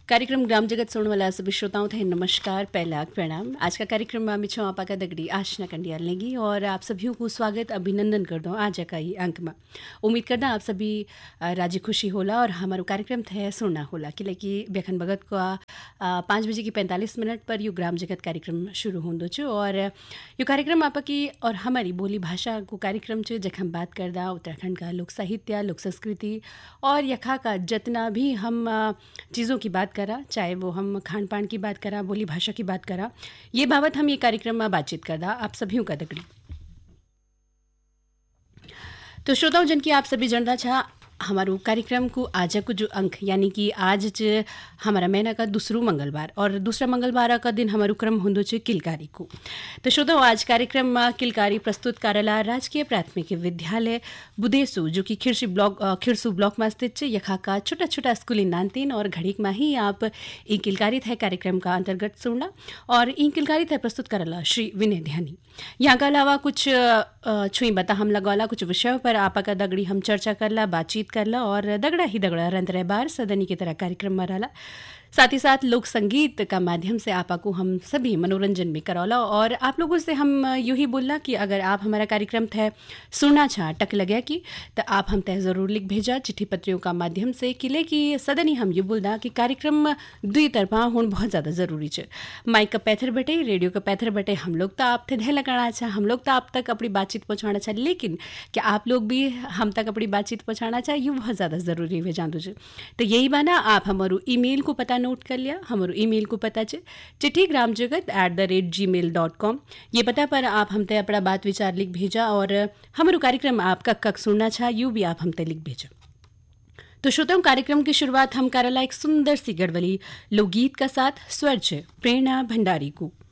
कार्यक्रम ग्राम जगत सुनने वाला सभी श्रोताओं थे नमस्कार पहला प्रणाम। आज का कार्यक्रम में मिछो आपा का दगड़ी आशना कंडियाल लेंगी और आप सभी को स्वागत अभिनंदन कर दो आज का ही अंक में। उम्मीद करना आप सभी राजी खुशी होला और हमारो कार्यक्रम थे सुनना होला कि बेखन भगत का 5:45 पर यू ग्राम जगत कार्यक्रम शुरू होंदो छ और यो कार्यक्रम आपा की और हमारी बोली भाषा को कार्यक्रम छ जखम बात करदा उत्तराखंड का लोक साहित्य लोक संस्कृति और यखा का जितना भी हम चीज़ों की बात करा, चाहे वो हम खान पान की बात करा, बोली भाषा की बात करा, ये बाबत हम ये कार्यक्रम में बातचीत करदा आप सभी का दगड़ी। तो श्रोताओं जन की आप सभी जानना चाह हमारो कार्यक्रम को आज को जो अंक यानी कि आज हमारा महीना का दूसरा मंगलवार और दूसरा मंगलवार का दिन हमारो क्रम होंदो छ किलकारी को। तो श्रोताओं आज कार्यक्रम में किलकारी प्रस्तुत करेला राजकीय प्राथमिक विद्यालय बुदेसु जो कि खिरसू ब्लॉक में स्थित यखा का छोटा छोटा स्कूली नानतीन और घड़ीक में ही आप ई किलकारी थे कार्यक्रम का अंतर्गत सुनना और ई किलकारी थे प्रस्तुत करेला श्री विनय ध्यानी। यहाँ के अलावा कुछ छुई बता हम लगवाला कुछ विषयों पर आपा का दगड़ी हम चर्चा करला बातचीत करला और दगड़ा ही दगड़ा रंतरे बार सदनी की तरह कार्यक्रम में रहला। साथ ही साथ लोक संगीत का माध्यम से आपा को हम सभी मनोरंजन भी करौला और आप लोगों से हम यूँ ही बोलना कि अगर आप हमारा कार्यक्रम थे सुनना चाह टक लगे कि तो आप हम तय ज़रूर लिख भेजा चिट्ठी पत्रियों का माध्यम से किले कि सदनी हम ये बोलना कि कार्यक्रम दुई तरफा होना बहुत ज़्यादा ज़रूरी है। माइक का पैथर बटे रेडियो का पैथर बटे हम लोग तो आप थे ध्यान लगाना चाह हम लोग तो आप तक अपनी बातचीत पहुँचाना चाह लेकिन क्या आप लोग भी हम तक अपनी बातचीत पहुँचाना चाह ये बहुत ज़्यादा ज़रूरी है जान दो। तो यही बाना आप हमारो ईमेल को पता नोट कर लिया। हमारो ईमेल को पता चे चिट्ठी gramjagat@gmail.com ये पता पर आप हमते अपना बात विचार लिख भेजा और हमारो कार्यक्रम आप कक सुनना चाह यू भी आप हमते लिख भेजा। तो श्रोताओं कार्यक्रम की शुरुआत हम करेला एक सुंदर सी गढ़वली लोकगीत का साथ स्वर छे प्रेरणा भंडारी को।